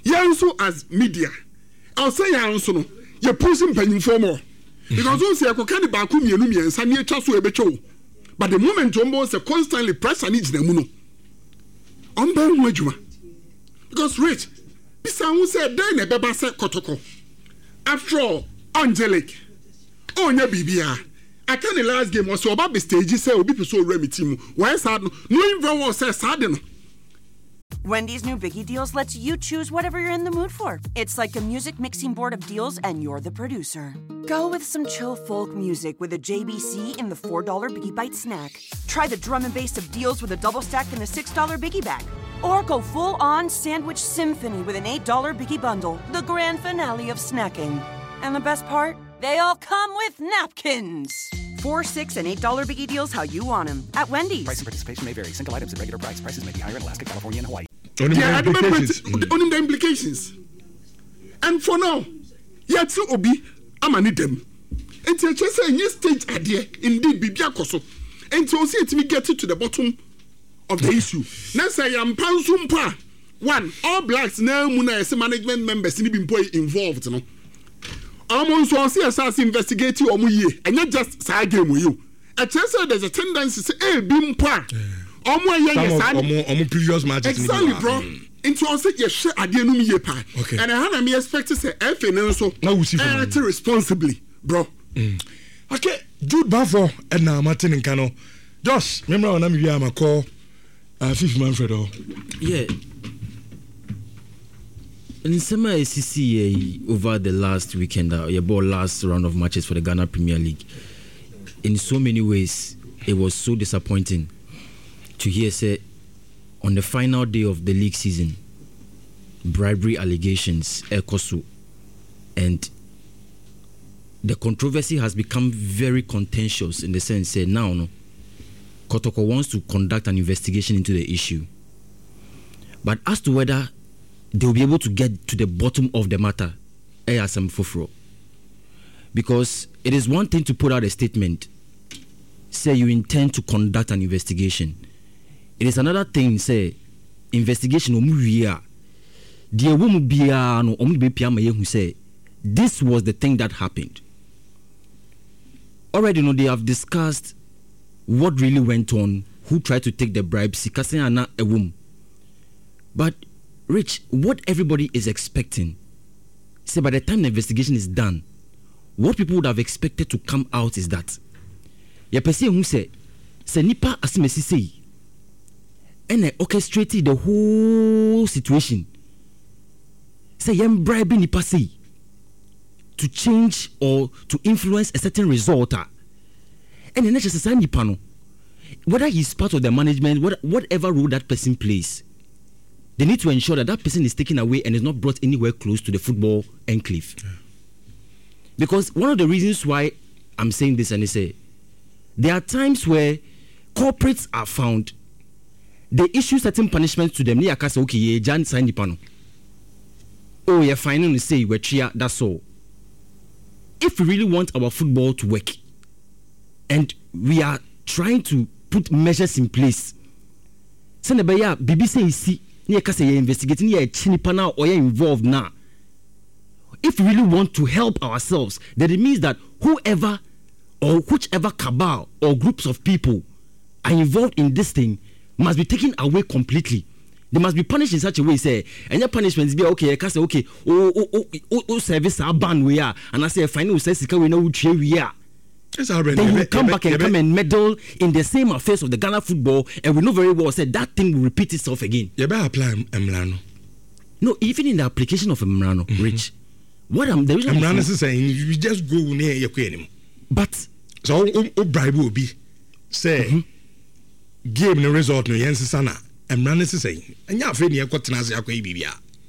Yanso as media. I'll say Yanso no. You're pushing penny for more. Because once you can be back and Sanya Chasu Ebecho. But the moment Jumbo is constantly pressing each Nemuno. Unbound Majuma. Because Rich, Bisan said, then a Baba said Kotoko. After all, Angelic. Oh, yeah, BBA. I can't the last game was so about the stage. Say, will be so remy team. Why sad? No, even says sadden. Wendy's new Biggie Deals lets you choose whatever you're in the mood for. It's like a music mixing board of deals, and you're the producer. Go with some chill folk music with a JBC in the $4 Biggie Bite snack. Try the drum and bass of deals with a double stack in the $6 Biggie bag. Or go full-on sandwich symphony with an $8 Biggie bundle, the grand finale of snacking. And the best part? They all come with napkins. $4, $6, and $8 Biggie Deals how you want them at Wendy's. Price and participation may vary. Single items at regular price. Prices may be higher in Alaska, California, and Hawaii. Only the implications. And for now, yet so obi, I'm an them. And to just say, yes, stage idea, indeed, be Biacoso. And to see it me get to the bottom of the issue. Now say, I'm Pansumpa. One, all blacks now, Muna as management members in the involved. No, I'm so see us investigate you or me, and not just side game with you. At just there's a tendency to say, hey, Bimpa. Previous matches. Exactly, bro. Into us, yes, share a dear new pa. Okay. And I had me expect to say, so act responsibly, bro. Okay, Jude Bafo and now Martin and Cano. Josh, remember when I'm a call, Fifth Manfred. Yeah. In summer ACC over the last weekend, last round of matches for the Ghana Premier League. In so many ways, it was so disappointing to hear say on the final day of the league season, bribery allegations ekosu, and the controversy has become very contentious in the sense say now Kotoko wants to conduct an investigation into the issue, but as to whether they will be able to get to the bottom of the matter, because it is one thing to put out a statement, say you intend to conduct an investigation. It is another thing, say, investigation omuria. The woman bia no who say this was the thing that happened. Already they have discussed what really went on, who tried to take the bribe, sikasena a woman. But Rich, what everybody is expecting, say by the time the investigation is done, what people would have expected to come out is that ya person who say nipa asimesi say and orchestrated the whole situation. Say yam bribe nipa say to change or to influence a certain result. And the next is nipa no, whether he's part of the management, whatever role that person plays, they need to ensure that that person is taken away and is not brought anywhere close to the football enclave. Yeah. Because one of the reasons why I'm saying this, and they say there are times where corporates are found, they issue certain punishments to them. Okay, yeah, Jan sign the panel. Oh, you're finally say we're tria. That's all. If we really want our football to work, and we are trying to put measures in place, send the BBC see near Kasa investigating here chinipana or you're involved now. If we really want to help ourselves, then it means that whoever or whichever cabal or groups of people are involved in this thing must be taken away completely. They must be punished in such a way, say, and your punishments be okay, I can say, okay, service are banned we are, and I say, final says, we know which we are. Then you come back and come and meddle in the same affairs of the Ghana football, and we know very well said that thing will repeat itself again. You better apply Mrano. No, even in the application of Mrano, Rich, what I'm the reason Mrano is saying, you just go near your queen. But so, bribe will be say, game the result no Yensi Sana, and Mrano is saying, and you're afraid you're got to answer your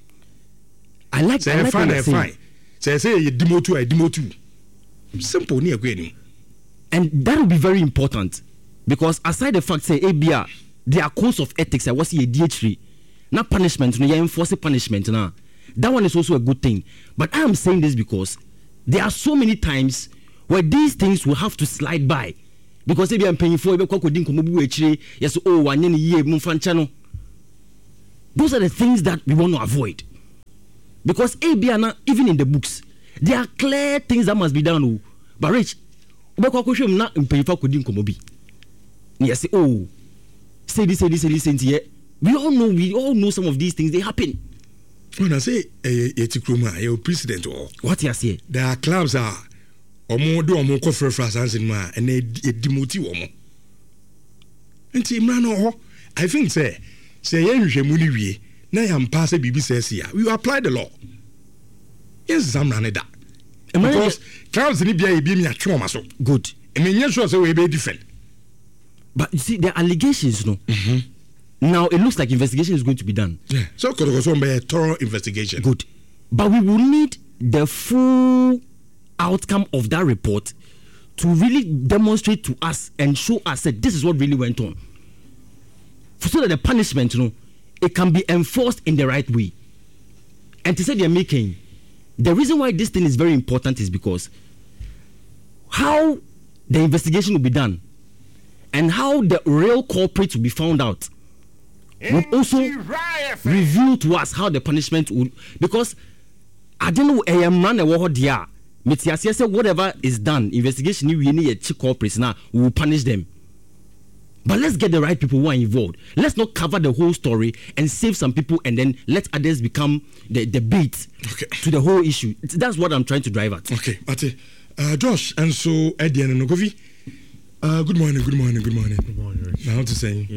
I like that. Fine. Say, you demo two. Simple near queen. And that will be very important because aside the fact say ABR, there are codes of ethics. I was a DH3, not punishment. No, you enforce punishment now. That one is also a good thing. But I am saying this because there are so many times where these things will have to slide by because maybe I'm paying for it. Yes, oh, those are the things that we want to avoid. Because ABN, even in the books, there are clear things that must be done. But Rich, yes, oh, say this, we all know some of these things, they happen. When I say a president or what you say, there are clubs are or more do or more coffee for us and they demote or more. And I think say we now I'm passing BBC here. We apply the law. Yes, I'm running that. Because clubs in Libya be me a trauma so good. I mean, yes, so we be different. But you see, the allegations, no. Now it looks like investigation is going to be done. Yeah. So could go on by a thorough investigation. Good. But we will need the full outcome of that report to really demonstrate to us and show us that this is what really went on. So that the punishment, it can be enforced in the right way. And to say they're making, the reason why this thing is very important is because how the investigation will be done and how the real culprits will be found out would also reveal to us how the punishment would, because I don't know, I am not a whatever is done, investigation, we need a chief culprits now, we will punish them. But let's get the right people who are involved. Let's not cover the whole story and save some people and then let others become the bait to the whole issue. That's what I'm trying to drive at. Okay, Josh, and so Eddie and Nogovi. Good morning. Good morning. Now to say,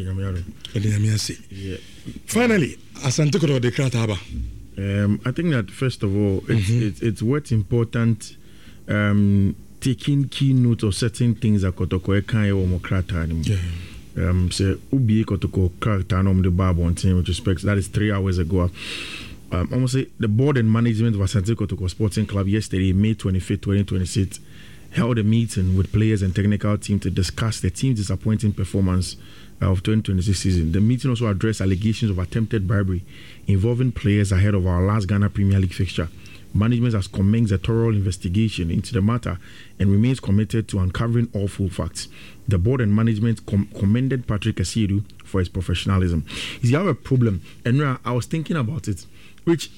finally, Asante Koto de Krataba. I think that first of all, it's what's important. Taking key note of certain things that Kotoko Ekanye or Mokrata. Say Ubi Kotoko Krakta no the Bible on team with respect. That is 3 hours ago. Almost say the board and management of Asante Kotoko Sporting Club yesterday, May 25th, 2026, held a meeting with players and technical team to discuss the team's disappointing performance of 2026 season. The meeting also addressed allegations of attempted bribery involving players ahead of our last Ghana Premier League fixture. Management has commenced a thorough investigation into the matter and remains committed to uncovering all full facts. The board and management commended Patrick Asiedu for his professionalism. You have a problem, and I was thinking about it, which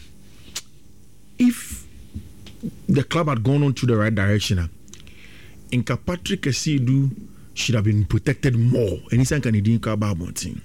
if the club had gone on to the right direction, Inka Patrick Asiedu should have been protected more. And he's a Canadian club team.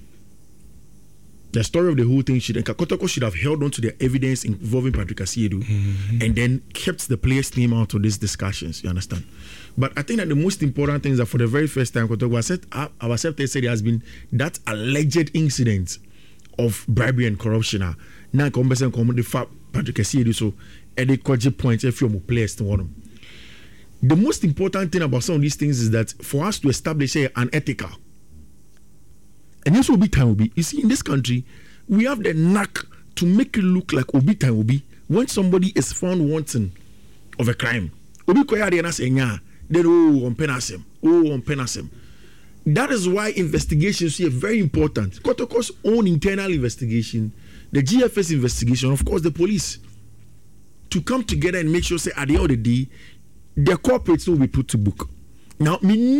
The story of the whole thing Kotoko should have held on to the evidence involving Patrick Asiedu and then kept the player's name out of these discussions. You understand? But I think that the most important thing is that for the very first time, Kotoko said there has been that alleged incident of bribery and corruption. Now, the fact Patrick Asiedu so at the coach point if you're players to one. The most important thing about some of these things is that for us to establish an ethical. And yes, Obi time will be. You see, in this country, we have the knack to make it look like Obi time will be when somebody is found wanting of a crime. Obi koya say nya, then on penasem. That is why investigations here are very important. Kotoko's own internal investigation, the GFS investigation, of course, the police, to come together and make sure, say, at the end of the day, the corporates will be put to book. Now,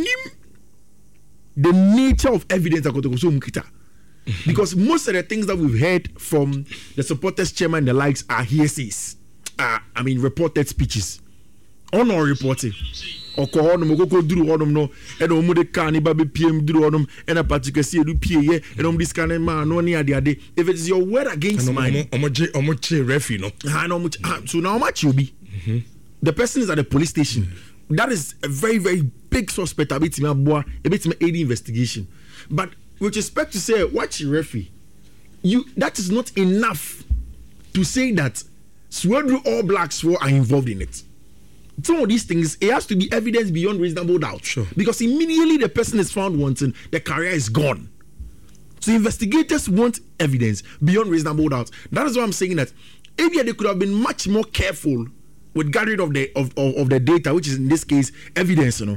the nature of evidence that Kotoko Mukita. Because most of the things that we've heard from the supporters chairman and the likes are hearsays. Reported speeches. Or no reporting. Or go duru onum no and omude kan baby PM duru onum and a particular see do PA and this kind of man no near the day. If it is your word against mine, omoche refi no. So now much you be. The person is at the police station. That is a very, very big suspect. A bit of aid investigation. But with respect to say, watch your referee, that is not enough to say that Swedru All Blacks are involved in it. Some of these things, it has to be evidence beyond reasonable doubt. Sure. Because immediately the person is found wanting, the career is gone. So investigators want evidence beyond reasonable doubt. That is why I'm saying that maybe they could have been much more careful with gathering of the data, which is in this case evidence, then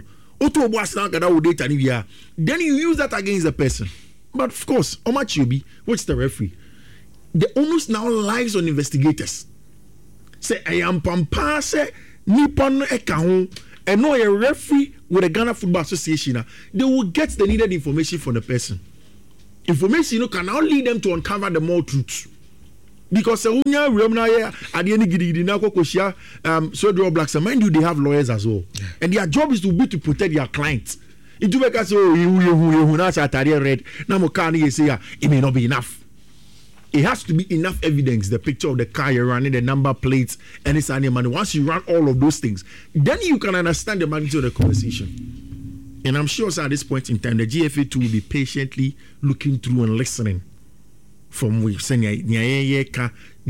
you use that against the person. But of course, how much you be? What's the referee? The onus now lies on investigators. Say I am pampa say Nippon Ekahu and no a referee with the Ghana Football Association. They will get the needed information from the person. Information can now lead them to uncover the more truth. Because unya realm na here at the end gidi na kokoshia Swedro Blacks, mind you, they have lawyers as well. Yeah. And their job is to protect their clients. It do make us so you na atare red na mo car ni say it may not be enough. It has to be enough evidence, the picture of the car you're running, the number plates, and it's animal. Once you run all of those things, then you can understand the magnitude of the conversation. And I'm sure at this point in time, the GFA too will be patiently looking through and listening from we say the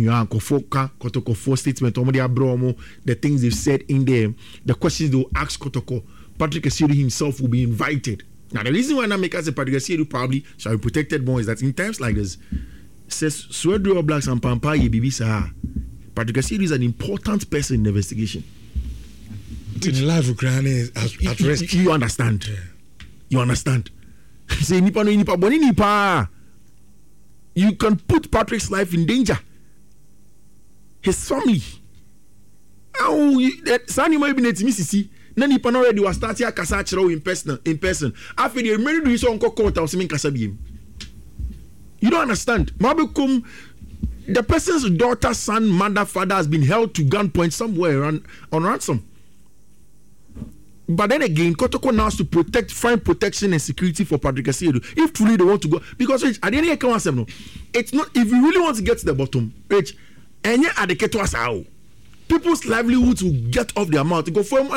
things they've said in there, the questions they'll ask Kotoko. Patrick Asiedu himself will be invited. Now, the reason why I make us a Patrick Asiedu probably shall be protected more is that in times like this, says Swedro Blacks and Pampa Yebibi Saha. Patrick Asiedu is an important person in the investigation. The life of Granny is at risk. You understand? Yeah. You understand? Say nipa no nipa boni nipa. You can put Patrick's life in danger. His family. Oh, Sani might be netimi sisi. Na nipa no already was starting akasa chiro in person. After the remaining do so onko court or semin kasa biem. You don't understand. The person's daughter, son, mother, father has been held to gunpoint somewhere on ransom. But then again, Kotoko now has to find protection and security for Patrick Asiedu. If truly they want to go, because at the end of the day, it's not. If you really want to get to the bottom, people's livelihoods will get off their mouth. Go for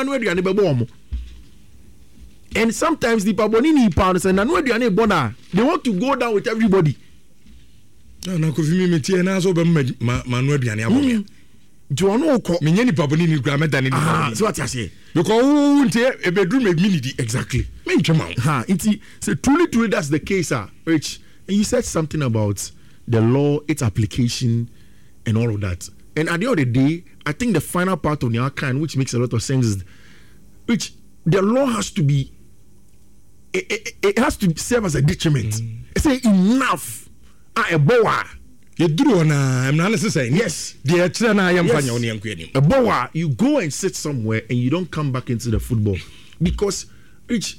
and sometimes the Pabonini pounds and they want to go down with everybody. No, could you meet here now? So, Manuel Jono ko menyani paboni ni gra meda ni so what you say because a bedroom make me exactly me chama inti so truly that's the case Rich, and you said something about the law, its application and all of that, and at the end of the day I think the final part of the outcome, which makes a lot of sense, is which the law has to be it has to serve as a detriment. Say enough a boa. You do na I'm not saying yes. A boa, you go and sit somewhere and you don't come back into the football because Rich,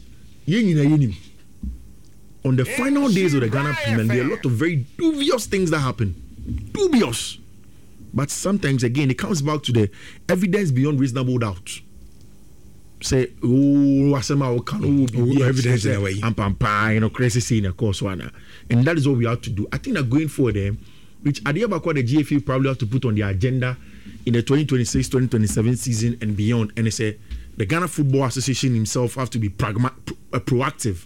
on the final days of the Ghana Premier, there are a lot of very dubious things that happen. Dubious. But sometimes again it comes back to the evidence beyond reasonable doubt. Say, evidence in a way. Crazy scene, of course, and that is what we have to do. I think that going forward, which at the end of the GFA probably have to put on the agenda in the 2026-2027 season and beyond, and they say the Ghana Football Association himself have to be proactive.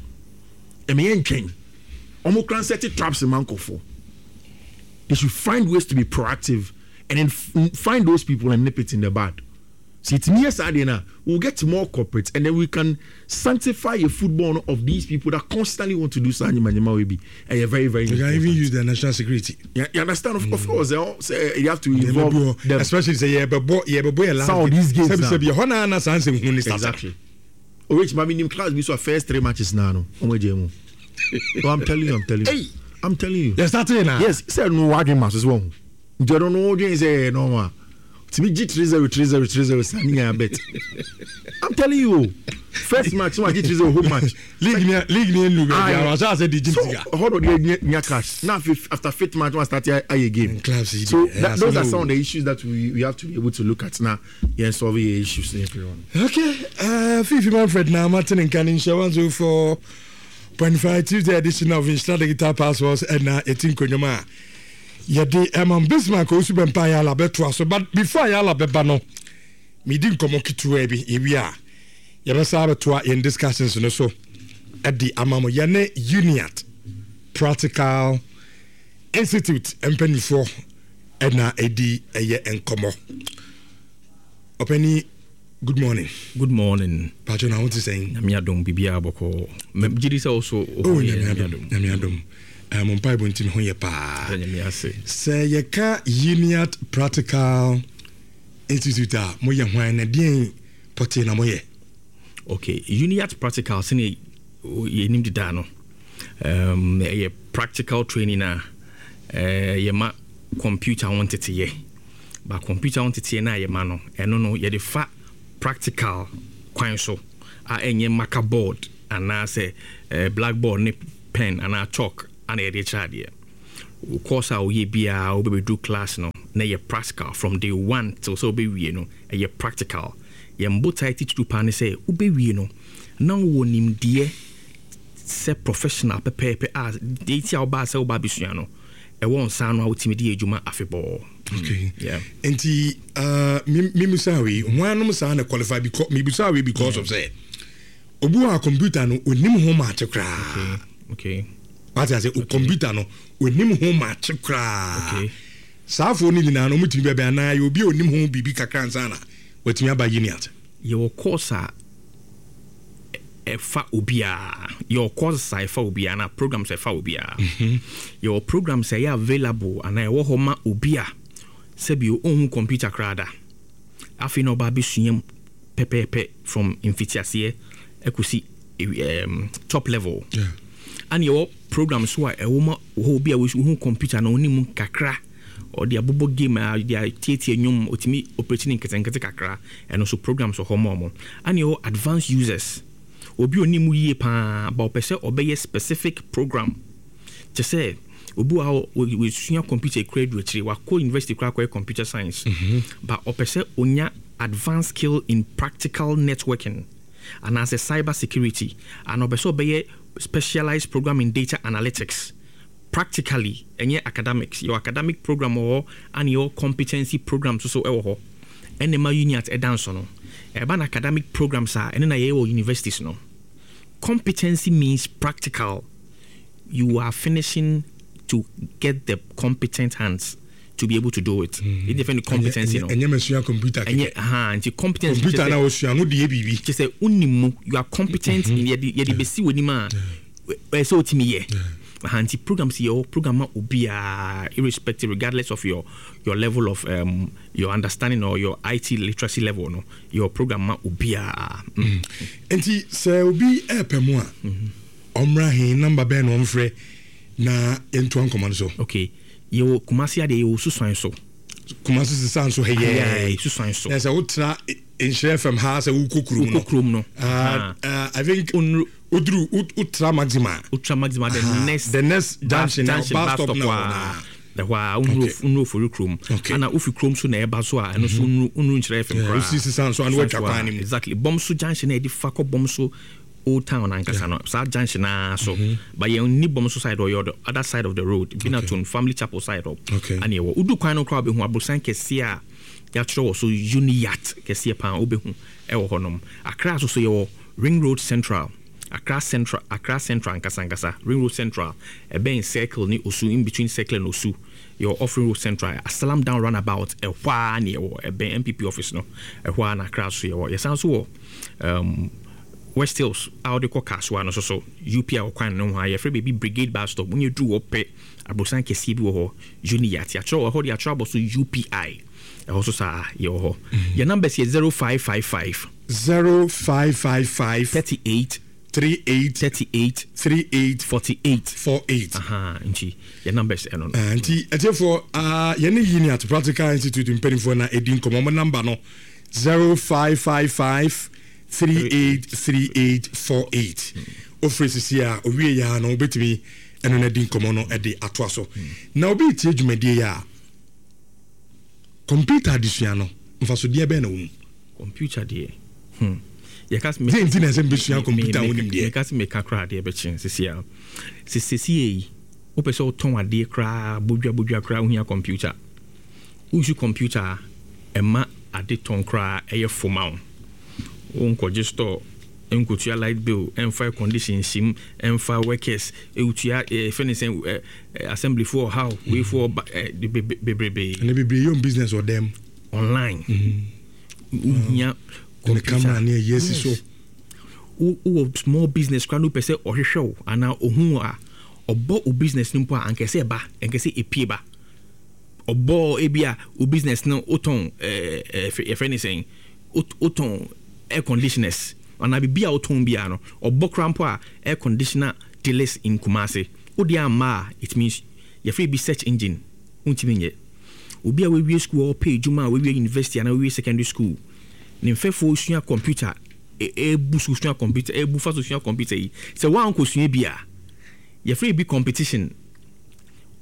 Traps in Manko for. They should find ways to be proactive and then find those people and nip it in the bud. See, it's me as Adina. We'll get more corporates and then we can sanctify a football of these people that constantly want to do Sani Manima Webi. And you're very, very you can even use their national security. Yeah, you understand? Of course, you have to involve them. Especially say, some of these games. Exactly. Which Mami class we saw first 3 matches now. I'm telling you. Hey, I'm telling you. You're starting now. Yes, said no wagging matches wrong. You don't know what you say no more. To me, G30 standing a bet. I'm telling you, first match, G30 home match. League near I said the hold on, cash. Now after fifth match, we start a game. So those are some of the issues that we have to be able to look at now. Yeah, solve the issues. Okay, Fifi Manfred now, Martin and Canning Show 104.5 Tuesday edition of Insta Guitar Passwords and 18 Konyama. Yede Bismarck Osuben pa ya labeto so, but before ya labeba no me din komo kitu e bi ewia ya besa beto in discussions no so at the amamo yene Uniat Practical Institute empanifo na edi eye enkomo openi. Good morning. Pacho na what is saying? Namiadom bibia boko. Mejidi also namiadom. Mumpai buntin ho ye pa. Say ye ka Uniat Practical Institute mo ye hwan na den pote na mo ye. Okay, Uniat Practical sene ye nim dida no. Ye practical training na ye ma computer wanted to ye. Ba computer wanted to ye na ye ma no. Eno no ye de fa practical kwan so enye marker board and say blackboard ne pen and chalk and a child here. course a woyɛ biara wobɛbɛdu class no na yɛ practical from day 1 till sɛ wobɛwie no ɛyɛ practical yɛmbɔ tae titiri paa ne sɛ wobɛwie no na wɔ nimdeɛ sɛ professional pɛpɛɛpɛ a deɛ ti a wobaa sɛ woba bɛsua no ɛwɔ nsa no a wotumi de yɛ adwuma afebɔɔ. Okay. Yeah. Enti mimusa we hoanom saa na qualify because mibusa we because of say obu a computer no onim ho ma che kra. Okay. What I say computer no onim ho ma che kra. Okay. Saafo ni nyina no mutumi bebe ana ye obi onim ho bibi kakra nsa na watumi aba yini ate. Your course a ɛfa obia your courses a ɛfa obia na programs ɛfa obia your programs ɛyɛ available ana ɛwɔ hɔ ma obia sɛbi ɔhu computer krada afei na ɔba bɛsuam pɛpɛɛpɛ from mfitiaseɛ ɛkɔsi top level and your programs so a ɛwɔ ma hɔ obia wɔhu computer na ɔnim kakra or the abobo game the tietie nyum otimi operating nketenkete kakra and also programs wɔ hɔ ma and your advanced users obi oni mu yie pa ba opese obeye specific program to say obu a we sua computer graduate wa co university kwa computer science but opese onya advanced skill in practical networking and as a cyber security and opese obeye specialized program in data analytics practically any academics your academic program or and your competency program so ewo enema uni at edanso no ban academic programs are and na yewo universities no competency means practical you are finishing to get the competent hands to be able to do it it defend competency no enye mesua computer and competence computer na osua no de bibi just say unimu you are competent in yedi besi wonima so otimi ye anti programs your program obia irrespective regardless of your level of your understanding or your IT literacy level no your program obia enti se obi epemu a omra hin number ben omfre na entu ankoman so okay you Kumasi ade you susan so Kumasi sisan so heye susan so yes utra in share from house ukukrum no I think Udru Ultra Maxima the next junction bus stop now the wa unru for room and ufi chrome so na eba so a eno so unru nchire fm kra sisi san so and what akwan him exactly bomb so junction e di fako bomb so old town ankasa no sa junction na so but you need bomb so side or the other side of the road Binaton family chapel side up and you udu kwan no kra be hu abrosan kese a ya tro so Uniyat kese pa obehu e wo honom Accra so you Ring Road Central Accra Central Nkasa Ring Road Central a ben circle ni Osu in between circle and Osu your offering Road Central a salam down roundabout a hwa ni a ben MPP office no a hwa na Accra so your sound so West Hills out the Kaswa no so UP a kwan no ha your free baby brigade bus stop when you do up abrosan kesi bi wo ho Uniyat ya tro ho dia trouble so UPI also sa your number is 0555 38 48 nti your numbers eno nti etefo yene yini at Practical Institute in for na edin komo number no 0555 3848 ofresi a owie ya no obetimi eno na edin komo no ede atoa so na obi tie dwumadie ya computer adisua no mfaso de be na wo computer de yakas me tin na sembesua computer wonim de yakas me kakra de be chen sisia yi opese o ton ade kra bodwa kra ohia computer usu computer ema ade ton kra eye foma onko store enkotua light bill enfa condition sim enfa workers eutua finishing assembly for how we for bebrebe and bebrebe your business or them online uhia the camera near yes so small business kwanu pese ohwehwe ana ohun a obo o business nimpo ankese ba ankese epie ba obo ebia o business no oton finishing oton air conditioners ana bibia oton bia no obo krampo a air conditioner dealers in Kumasi odi ama it means your free be search engine untimi nye obi a we school or pay juma we university and we secondary school ni mfefo sua computer busu sua computer bufa sua computer yi se wa anko sua bia your free be competition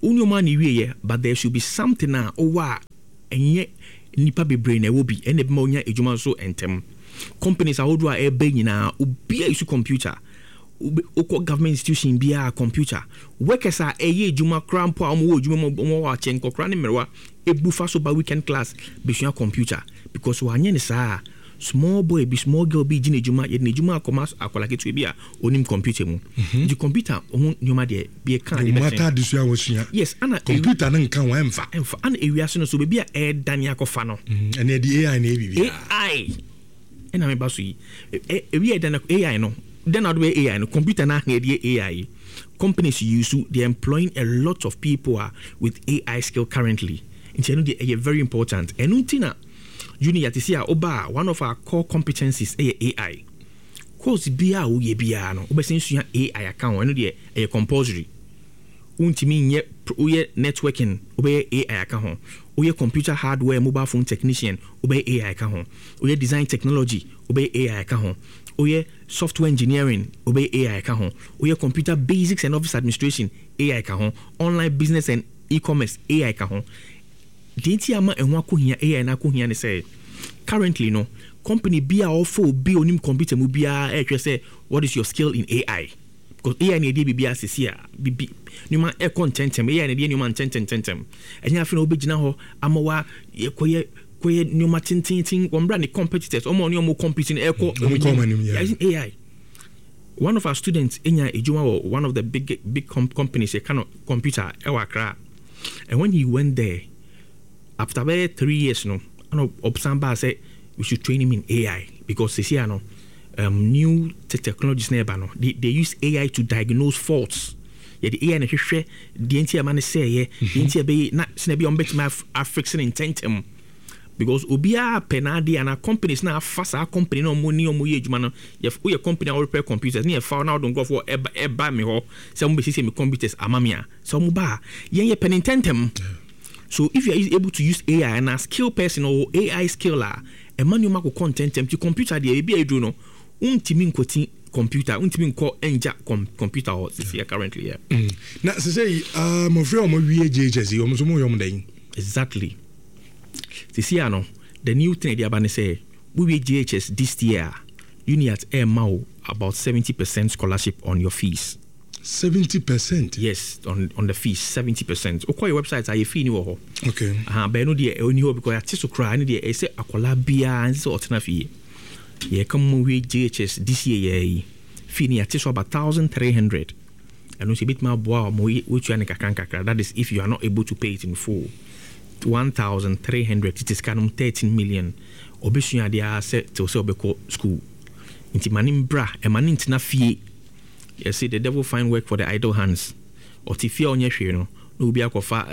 Unyoma ni wiye, but there should be something na owa enye nipa bebre na will be ene bema onya ejuma so entem. Companies are odo a ebe nyina obi use computer. Oko government institution bia computer. Workers are eye ejuma krampo amu ejuma mo wa chenko krani merwa ebufa so ba weekend class besua computer because wanye ni saa small boy be small girl be jine ejuma ye ejuma commerce akola ketu bia onim computer mu. The computer ohun nyoma de be kan de mata disua wosua. Yes, ana computer na nkan wa emfa. Ana ewiase no so be bia dani akofa no. Ene di AI na ebibia. AI. Ena me baso yi. Ewi dani AI no. Then how do AI no computer na AI. Companies they're employing a lot of people with AI skill currently. It's very important. And untina junior to see oba one of our core competencies AI. Course bia o ye bia no obesensu AI account eno de a compulsory. Untimi ye networking obey AI account. Oye computer hardware mobile phone technician obey AI account. Oye design technology obey AI account. Oye software engineering obey AI account. Oye computer basics and office administration AI account. Online business and e-commerce AI account. Denti ama enwa ko hia AI na ko hia ne say currently no company bia offer bi onim computer mu bia say what is your skill in AI because AI na dey bia sesia bibi numa e contentem AI na dey numa tentem enya afi na obegina ho amawa koye numa tintin wombra ne competitors omo ne omo competing AI. One of our students enya ejuma one of the big companies a kind of computer Ewakra, and when he went there after about 3 years no Obsamba said we should train him in AI because they say new technologies never no they use AI to diagnose faults. Yeah, the AI na hwehwe the entire man say yeah the entire be na se be on bet my friction intentum because obia penadi and companies na fast our company no money omo ye adwuma no your company will repair computers near far now don't go for eba me ho say mo be say me computers amamia so mo ba ye pen intentum. So if you are able to use AI and a skill person or AI skiller, a man you make content to computer the be a do no untimi nkoti computer untimi nko enja computer or this here currently here. Na say mo frɛ mo wie JHS o so mo yom den. Exactly. This year no the new thing they abane say we wie JHS this year you need at about 70% scholarship on your fees. 70%? Yes, on the fees, 70%. Okwa your websites are fee ni wo. Okay. But no dey oni ho because atiso cry ni dey say akola bia and so otena fee. Ye come we JHS this year fee ni atiso about 1,300. And no say bit ma boa mo which you kakra. That is if you are not able to pay it in full. 1,300 it is kanum 13 million. Obesua dia set to say obeko school. Inti manim bra e manin tina fee. You see, the devil find work for the idle hands. Or if you on your share, no be a cofa.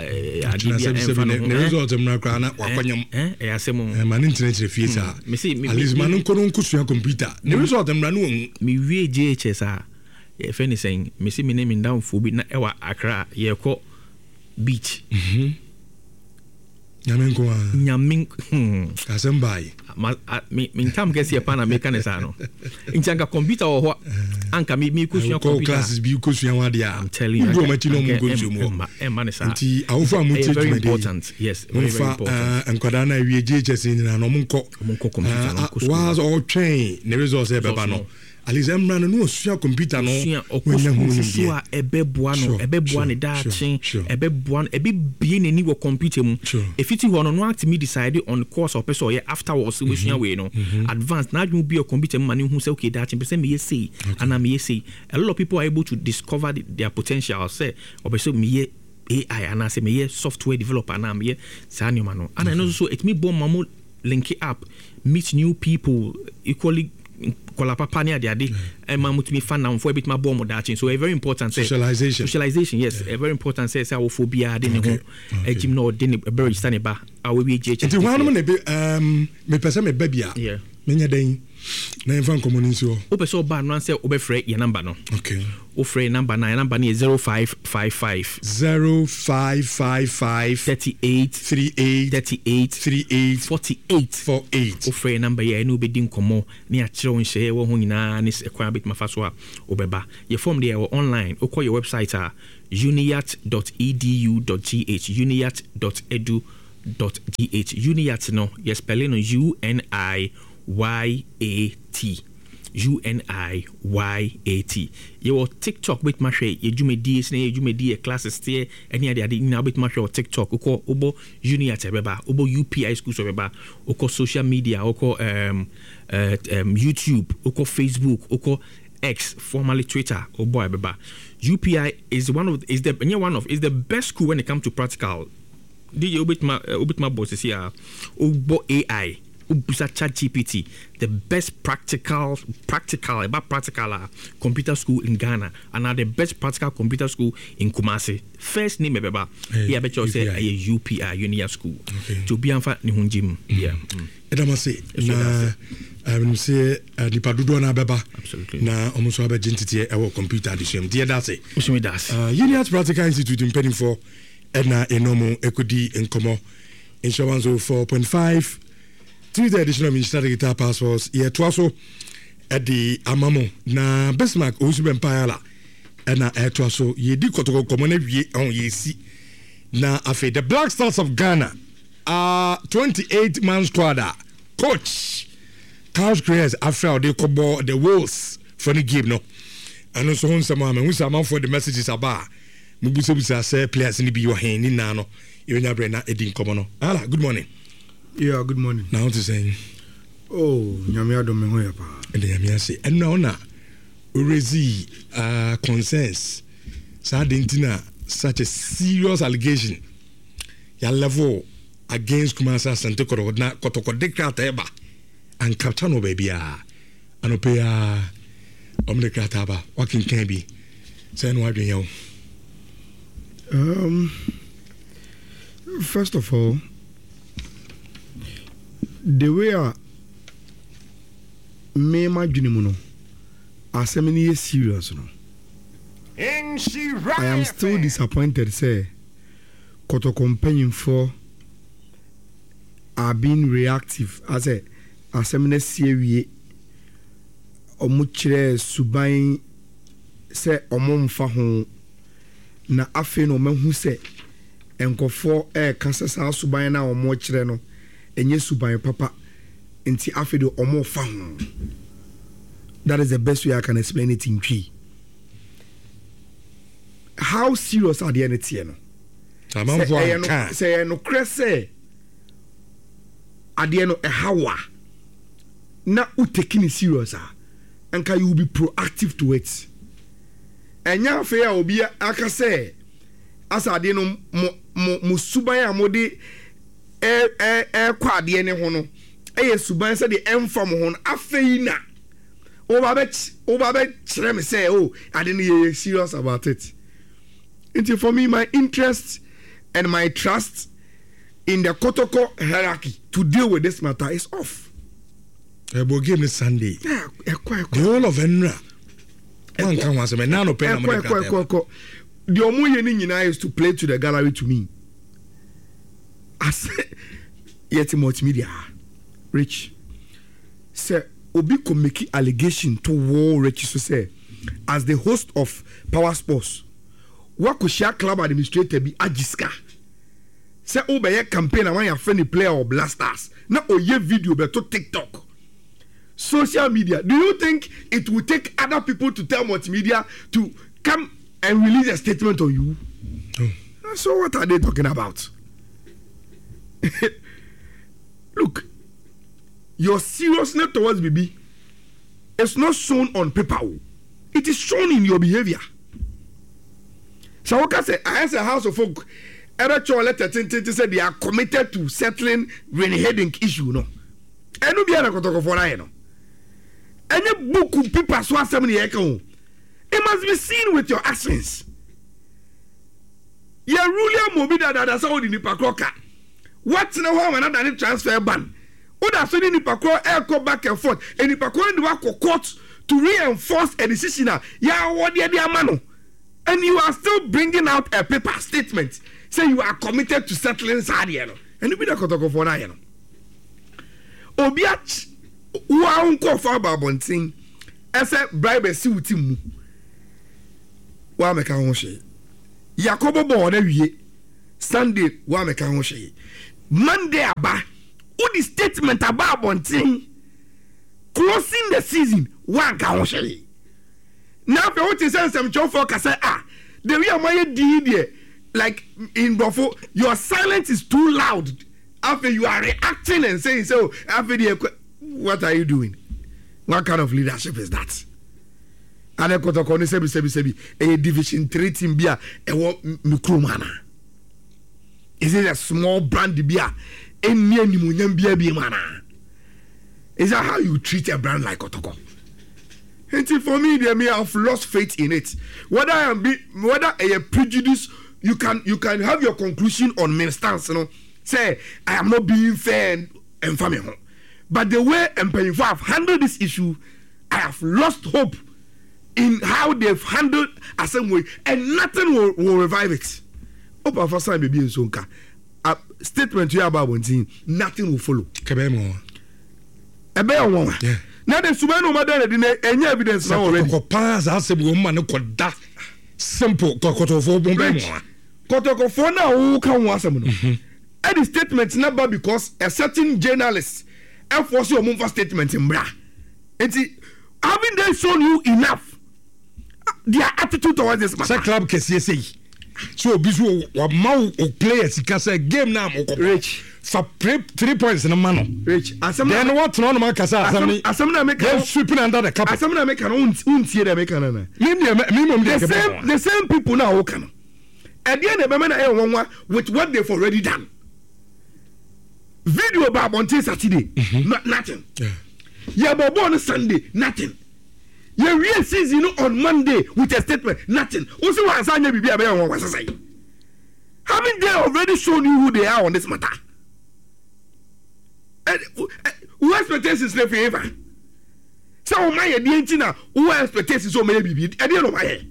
The result of Nakrana, Wakanyam, man internet theatre. At least man couldn't computer. The result of Ranu, me we JHS. If anything, Missy me naming down for bit na ewa Accra, ye call beach. Nyaming Kasembai. Me time gets here pan American no. In Janka computer or what? Anka me cushion computer classes be cushion wadia. I'm telling you. Go matino mo go to mo. Nti awofo amuti very important. Yes, very important. And kwadana wie JHS ni na no monko computer no. Was all train the results e beba no. At least I'm running no sua computer no. So ebeboa no ebeboa ne daachin ebeboa ebibie nani wo computer mu. If it ho no no act me decide on the course of person afterwards we sua we no advance na you be a computer man who say okay daachin person me say and am say a lot of people are able to discover their potential say obeso me AI and I say me software developer and am sanyo no and I know so it me bomb mamo link it up meet new people equally kola papa ne ade e ma mutumi fan na for bit ma bomb daachin so a very important socialization yes a very important say phobia de ne ho ejim no de ne be register ne ba awe bi jeje nti hwanu ne be me pese me ba bia menya den na infan community o pese o ba no say o be frɛ your number no okay ofre number 9 number is 0555 38 48 ofre number ya no bedi nkomo na ya kire won hye wo ho nyina ne ekwan bit mafa so a obeba ye form there online okọ your website uniat.edu.gh uniat.edu.gh uniat no yes spelling UNIYAT UNIYAT. Your TikTok with mashe, your jumedi, snare, jumedi, classes there, any other now with mashe or TikTok, oko obo Uniat beba, obo UPI schools beba, oko social media, oko YouTube, oko Facebook, oko X, formerly Twitter, obo beba. UPI is the best school when it comes to practical. DJ Obitma boss is here, obo AI. ChatGPT, the best practical computer school in Ghana, and are the best practical computer school in Kumasi. First name ebeba, yeah, bet you say a UPI Unia school. To be anfa ni hunjim, yeah. Edamase na say ni padudo na beba. Absolutely. Na omuso abe jintiti e computer addition. Dear dase. Usumi das. Uniat Practical Institute in Penning for Edna Enomo Ekodi Nkomo Insurance 4.5. To the additional ministerial guitar passports, ye twaso at the Amamo na Bismarck Osuben Payala and na twaso ye di kotoko common ye on ye see na afe the Black Stars of Ghana 28-man squad coach Carlos Creyes after they cover the Wolves for the game no and also on some we some for the messages about mubusa say players ni bi your hand ni na no even ya brena edin komo no ala good morning. Yeah, good morning. Now to saying, oh, Nyamia do me hoya pa. And Nyamia say, and now na urezi concerns. Sadintina such a serious allegation. Ya level against Kumasa Sante Korodna Kotokodeka Teba and Captain baby Anopea Omdeka Taba. What can be? Say no idea. First of all, the way me Junimuno are semi serious no. I am still disappointed, say Koto companion for are being reactive as a seminar series omuchire subain say omomfa ho na afe no mahu say enkofo kasasa subain na omochire no enye suban papa nti afedo omo fa ho. That is the best way I can explain it in Twi. How serious are the NT no? Say no crese ade no hawa na u taking it serious and can you be proactive to it. Enya fe ya obi aka say as ade no mo suban amode kwade ne ho no suban se de emfam ho no afeina oba be kire me say oh I didn't serious about it. It's for me my interest and my trust in the Kotoko hierarchy to deal with this matter is off. Game is Sunday. The whole of Enra. One can was a man no pen. The omo ye nyina is to play to the gallery to me. As yet multimedia Rich say obi ko make allegation to war Rich so say as the host of Power Sports what could share club administrator be agiska say obeye campaign and when your friendly player or blasters na oye video be to TikTok social media. Do you think it will take other people to tell multimedia to come and release a statement on you? So what are they talking about? Look, your seriousness towards BB is not shown on paper. It is shown in your behavior. So what I say, I ask a house of folk, ever letter say they are committed to settling reneging issue. No, and no be a kotoko for I no. Any book of people so assembly echo. It must be seen with your actions. Ya ruler mobida that's how the Nipakroka. What's the one when I transfer ban? What has any Nipakro air go back and forth? And Nipakro in the work court to reinforce a decision what the amano, and you are still bringing out a paper statement saying you are committed to settling Sadiano, and you be the Kotoko for Nayano. Obiach, who are uncle for Babonting, as a bribe a suit. Wa meka ho hwe Yakobo bo na wie Sunday wa meka ho hwe Monday aba udi statement aba bonten closing the season wa ka ho hwe na fe what is some chofo ka say the way am I dey like in Bofo your silence is too loud after you are reacting and saying so after what are you doing? What kind of leadership is that? And Kotoko ne sebi a division 3 team bia e wo mikromana. Is it a small brand bia eni animunyam bia mana? Is that how you treat a brand like Kotoko? Until for me, I have lost faith in it. Whether a prejudice, you can have your conclusion on my stance, you know. Say I am not being fair and family. But the way Mpanyinfo have handled this issue, I have lost hope in how they've handled a same way, and nothing will revive it. Opa for time baby Nsonka. A statement you about one thing, nothing will follow. Kabemo. Ebe won. Yeah. Now the subano madana de any evidence now already. Pass asem woman no koda simple kokotofo bombemo. Kotokofo na who can want some no. And the statement never because a certain journalist enforce your move statement in bra. Haven't they shown you enough? Their attitude towards this matter. Club KCSA. So bisu wa mau players kasa game na mo Rich for 3 points in a man. Rich then what no man kasa asamna make sweeping under the cup. Asamna make an untie dem make an the same people now who can. At the end of the with what they've already done. Video about on Saturday, nothing. Yeah, but on Sunday, nothing. Yeah, real season on Monday with a statement, nothing. Also, haven't they already shown you who they are on this matter? Who expectations left forever? So my idea, who expectations so maybe I don't know my.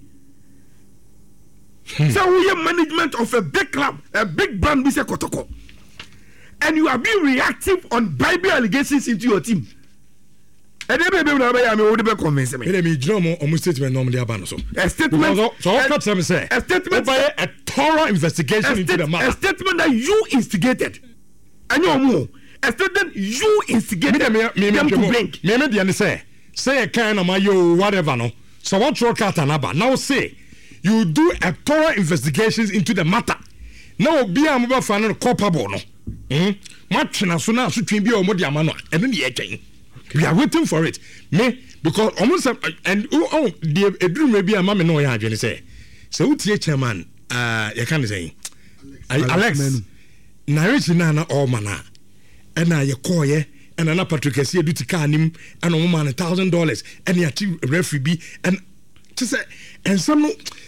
So we have management of a big club, a big brand, Mr. Kotoko, and you are being reactive on Bible allegations into your team. And then maybe be convinced me. Me drama almost statement normally abano so. A statement. So what can some say? A statement by a thorough investigation into the matter. A statement that you instigated. And you more. A statement you instigated. Me to blink. Me the say a kind of my yo whatever no. So what your cat anaba now say you do a thorough investigations into the matter. Now be a mobile fan culpable no. Much na so na so twin bi o mo dia ma no. Eno ne ye we are waiting for it. Me because almost and the edru maybe a mama no ya adwene say utie chairman you can say Alex narration na all mana and na ye call ye and na Patrick Esi duty car nim and o man $1,000 and ya referee bi and to say and some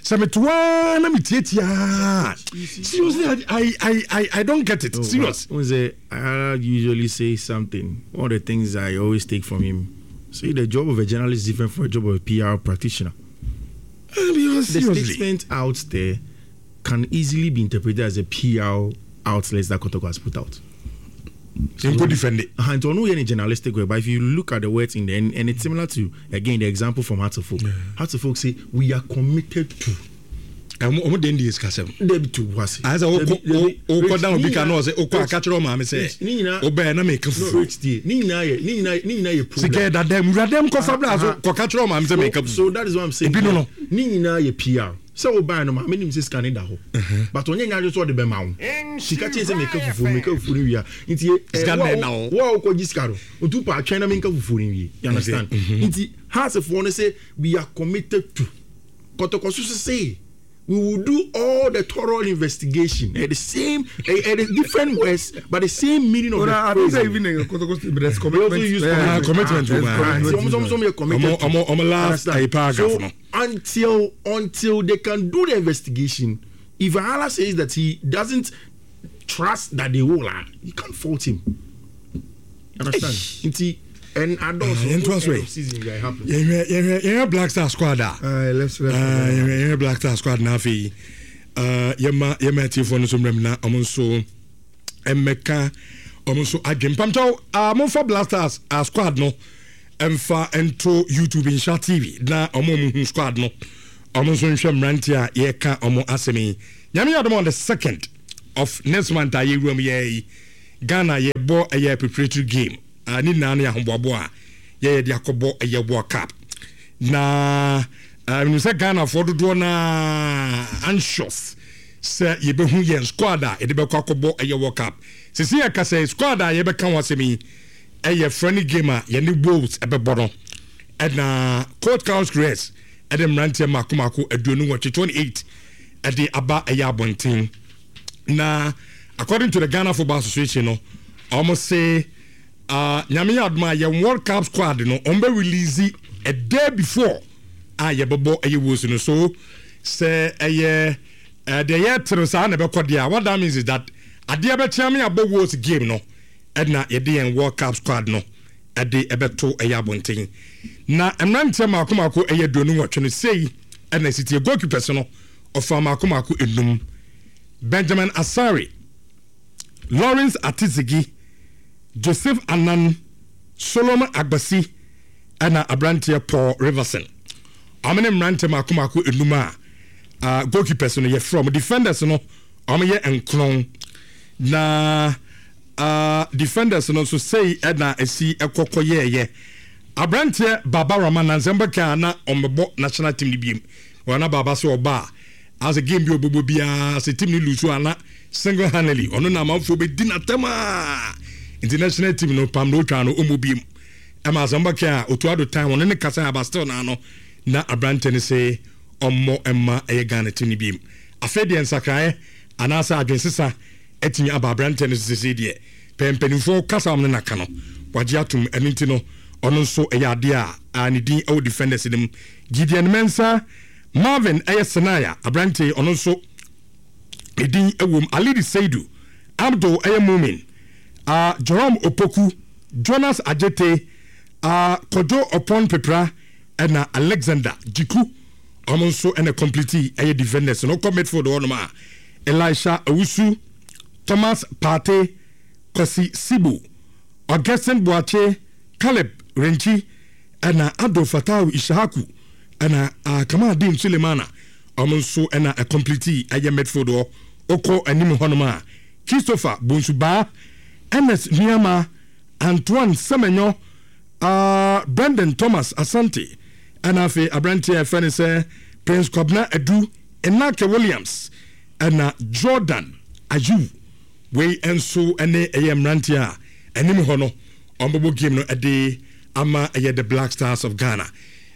na mitietia seriously I don't get it. Serious. I usually say something. One of the things I always take from him. Say the job of a journalist is different from the job of a PR practitioner. The statement out there can easily be interpreted as a PR outlet that Kotoko has put out. So you could defend it. And to know any journalistic way, but if you look at the words in the end, and it's similar to again the example from Hearts of Folk. Hearts of Folk say we are committed to. And what then discuss them? Debbie to was. As I go down because no say okwa catch your mama say. Obey na make no rich day. Nina ye program. That them ko fabla so catch your mama say make up. So that is what I'm saying. No. Nina ye PR. So obey no ma me nim say scan da ho. But onye nya just what the be ma wo. Sika che say make up fufu ni wi. Nti scan now. Wo ko giskaro. Otu pa atwen na make up fufu ni wi. You understand? Nti Hearts of Folk say we are committed to. Kotoko so say we will do all the thorough investigation at the same, at a different words, but the same meaning of the phrase. Even commitment. So until they can do the investigation, if Allah says that he doesn't trust that they will, you can't fault him. Understand? And adults season we happen. Yeah, Black Star Squad. Let's Black Star Squad na fi. Yema tifo so mremna omonso emeka omonso agempamto mo for Black Stars squad no emfa ento YouTube in Sha TV na omo squad no omonso nhwe mrantia ye ka omo asemi nyame yadom on the 2nd of next month aye room ye Ghana ye bo a preparatory game ni na na ahoboabo a ye de akobo ye World Cup na we say Ghana for do na anxious say ye be hu yen squad a de be akobo ye World Cup sisi ya ka say squad a ye be kan wasemi ye friendly game a ye ni wolves e be bodo na court Carlos Grace e de mrantie makomako aduonu 28 e de aba ye abonten na according to the Ghana Football Association no almost say nyame adma ye World Cup squad no on be release a day before ye bebo ye was no so say the year trasa na be kodia. What that means is that ade be tiame abo was game no edna ye dey en World Cup squad no ade ebeto ye abonten na emrante makomako ye donu watwe no say na city goalkeepers no of makomako enum Benjamin Asari, Lawrence Atizigi, Joseph Anan, Solomon Agbasi, and Abrantia Paul Riverson. Amene mrante makomako enuma goalkeepers no ye from defenders no amye enkron na defenders no so say na esi ekokoye ye Abrantia Baba Rama Nanzembaka na ombebo national team libiem wana baba so oba as a game bi obobo bia as a team ni lose ana single handedly ono na manfo be dinatama international team no pam no twa no omobiem ama Zambaka otuado time ono ne kasa aba still na no na Abrante ne say ommo emma e Ghana team ni biem afede ensakae anasa adwensesa etimi aba Abrante ne sese de pempenifo kasa omne na kano waje atum enunti no ono nso e yade a anidin o defenders dem Gideon Mensah Marvin Ayasanaya Abrante ononso edin ewom Alidi Seidu Abdul Ayamumin Jerome Opoku Jonas Ajete Kojo Opon Pepra and Alexander Jiku ononso and a complete aye defenders no commit for the onoma Elisha Awusu Thomas Pate Kosi Sibu Augustin Boache Caleb Renchi and Ado Fatau Ishaku ana kama dim Sulemana omonso ana a complete aye medford oko anim honoma Christopher Bonsuba MS Niama Antoine Semenyo Brandon Thomas Asante ana fe Abrante Fenise Prince Kobna Edu Enake Williams ana Jordan Ayu we enso ene aye mrantia anim hono ombobo game no ade ama aye the Black Stars of Ghana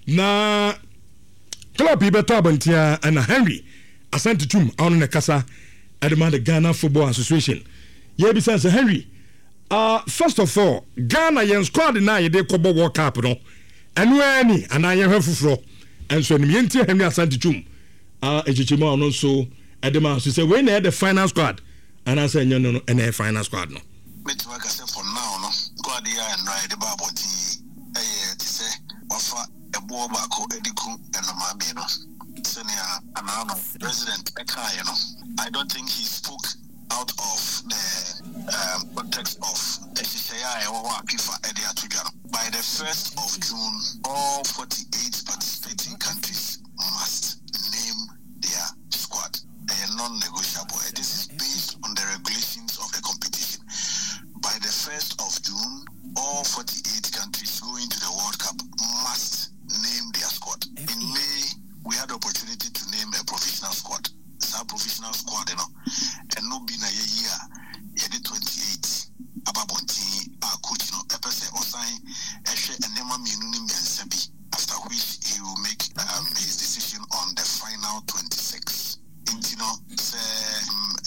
na club beto abantia and Henry Asante Tum on the kasa at the Ghana Football Association. Ye be sense Henry. First of all, Ghana yen squad na ye de kobo World Cup no. And when and I have fufro. And so ni yenti Henry Asante Tum. Echichimo on so at the man say when they the final squad and I say no and the final squad no. Metu aka say for now no. Squad here and right the baboti to say offer ebo bako ediku enomabie no senior anano president eka you know I don't think he spoke out of the context of Eshishaya wa Kifa Edia Tujano. By the 1st of June all 48 participating countries must name their squad. They are non-negotiable. This is based on the regulations of the competition. By the 1st of June all 48 countries going to the World Cup must name their squad. In May, we had the opportunity to name a professional squad. It's our professional squad, you know. And no been a year, yeah, the 28. Ababonti, our coach, you know, Epese Osai, Eshe, and Nema Minuni Mensebi, after which he will make his decision on the final 26. You know, say,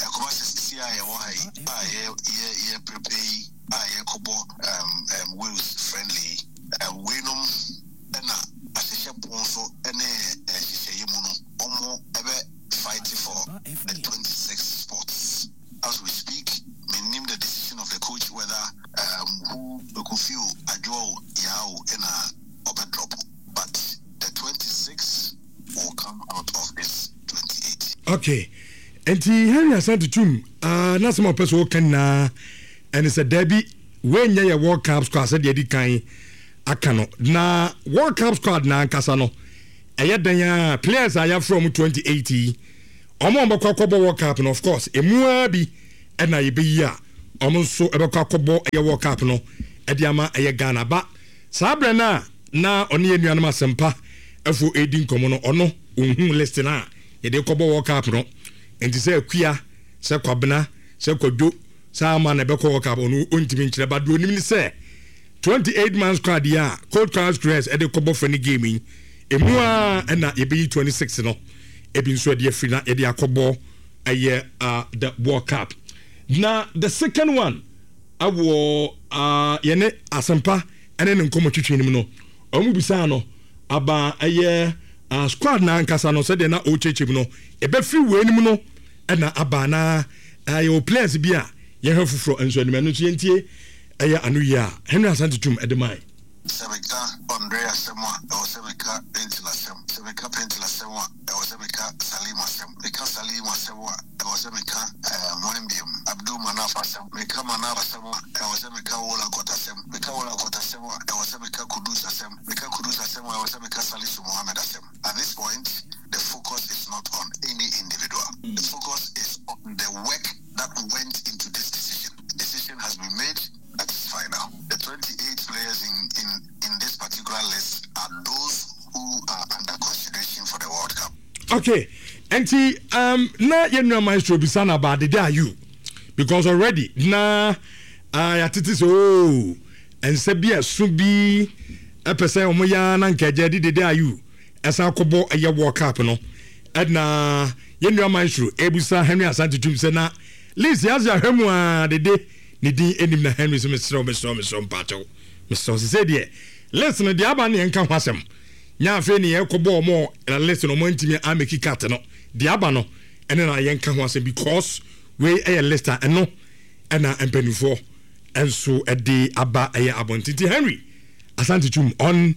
prepare, Kobo, Wales friendly, Winum. Ena asesha ponso ene shisheyimuno omo ebe fighting for the 26 spots. As we speak, we name the decision of the coach whether who we could feel Ajo Yao in a open drop. But the 26 will come out of this 28. Okay. And Henry has sent to Chum, not some person can and it's a Debbie when you World Cup squad said Yedi Kai Akano. Na World Cup squad na Casano. Ayadanya players I have from 2080. Omo Kobo World Cup, and of course, a Muabi and I be ya. Almost so ever Kobo a World Cup no. Ediama a Ghana. But Sabrina na only any animal sempa. Efo edin komono ono unhu listener. Yede Kobo World Cup no. And to say queer, say Kwabena, say Kodo, Sama Nebeko World Cup on Untimin, but do you say 28 months squad, yeah, cold cards dress at the Kobo Friendly Gaming, Emua and that be 26, no, Ebin Swedi Frina, Edia Kobo, a year, the World Cup. Now, the second one, I wore Yene Asampa, and then Nkomo Chichinimo, Omubisano, Aba a year. Squad na Casano said na Ochechibno, a be free winimo, and na Abana, your players bia, ye have for and so the Manuchientie, a year anuya, Henry Santum at the mine. Sevica, Andrea Semwa, or Sevica Pentila Sem, Sevica Pentila Semwa, or Sevica Salima Sem, Mika Salima Semwa, or Sevica Moimbium, Abdul Manafa Sem, Mika Manava Semwa, or Sevica Wola Kota Sem, Mika Wola Kota Semwa, or Sevica Kudusa Sem, Mika Kudusa Semwa, or Sevica Salisu Mohammed Sem. At this point, the focus is not on any individual. The focus is on the work that went into this decision. The decision has been made. That is final. The 28 players in this particular list are those who are under consideration for the World Cup. Okay, and na you know Maestro Bisana about the day you because already na atitis and Sebia Subi a person omoya na nkeje the day you esa kobo a World Cup no na you know Maestro Ebusa Henry Asante Tum se na Liz yaza hemu the day ni din enim na Henry so Mr. Pacho Mr. said there listen the abani enka hwasem nya afi ni ekobo mo listen mo ntimi ameki cat no the abano ene na yenka hwasem because we a lister eno ena empenifo enso ede aba eye abontiti Henry Asante Chum on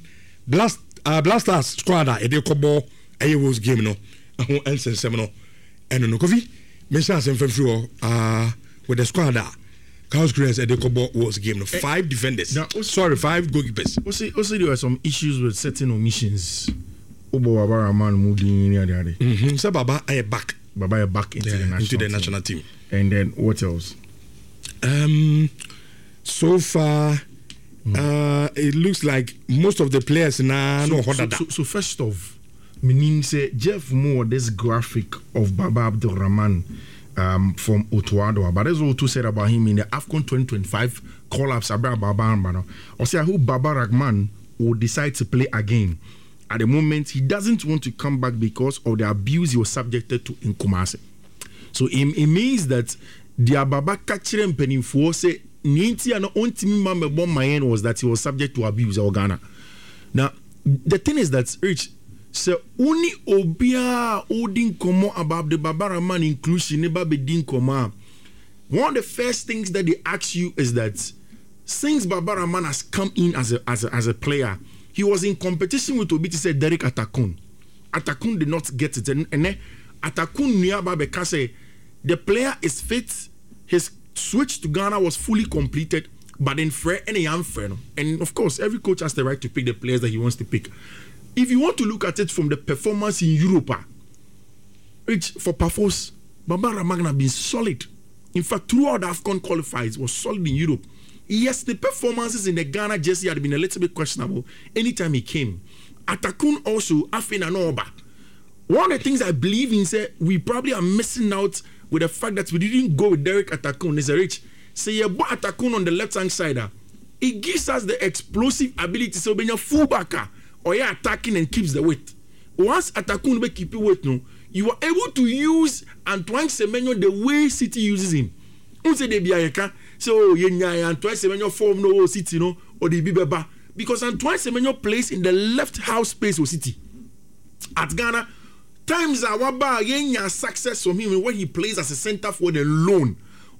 Blasters squad e de kobo eye was game no ho ensensem no eno no kofi me sha asem fafiri with the squad Carlos Grace at the Kobo was game of 5 defenders. Now, 5 goalkeepers. Also, there were some issues with certain omissions. Obo Baba Raman moved in the So Baba I back. Baba back into the national team. And then what else? So far, it looks like most of the players now. So first off, meaning say Jeff Moore this graphic of Baba Abdul Rahman. From Otuado, but there's what to said about him in the AFCON 2025 call-ups about Baba. Or say I hope Baba Rahman will decide to play again. At the moment, he doesn't want to come back because of the abuse he was subjected to in Kumasi. So it means that the Baba catching penny for say Ninti and only member bomb my end was that he was subject to abuse in Ghana. Now the thing is that Rich. So only obia odin komo about the Baba Rahman inclusion never be din koma. One of the first things that they ask you is that since Baba Rahman has come in as a player, he was in competition with Obi to say Derek Atakun. Atakun did not get it, and Atakun nearby because the player is fit. His switch to Ghana was fully completed, but in fair and a young friend, and of course every coach has the right to pick the players that he wants to pick. If you want to look at it from the performance in Europe, which for Pafos, Baba Rahman has been solid. In fact, throughout the AFCON qualifiers, was solid in Europe. Yes, the performances in the Ghana jersey had been a little bit questionable anytime he came. Atakun also, Afin and Oba. One of the things I believe in, say, we probably are missing out with the fact that we didn't go with Derek Atakun. There's a rich. Say, you bought Atakun on the left-hand side. It gives us the explosive ability. So, when you're fullbacker, or you're attacking and keeps the weight. Once Atakun be keep weight, no, you are able to use Antoine Semenyo the way City uses him. Unse de biayeka, so yenya Antoine Semenyo form no City no or the Bibeba because Antoine Semenyo plays in the left half space of City. At Ghana, times are waba yenya success from him when he plays as a centre forward alone.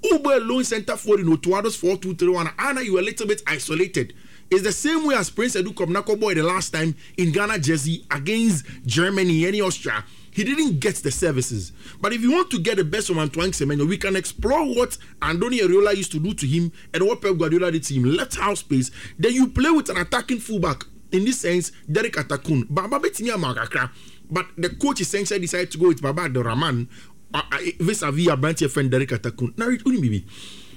Uber alone center forward in Otuado's 4-2-3-1. Anna, you were a little bit isolated. It's the same way as Prince Edu Komnako Boy the last time in Ghana jersey against Germany, any Austria. He didn't get the services. But if you want to get the best from Antoine Semenyo, we can explore what Andoni Areola used to do to him and what Pep Guardiola did to him. Left half space. Then you play with an attacking fullback. In this sense, Derek Atakun. Baba Betimia Magakra. But the coach essentially decided to go with Baba Abdurrahman vis-a-vis a branch friend Derek Atakun. Now, it wouldn't be.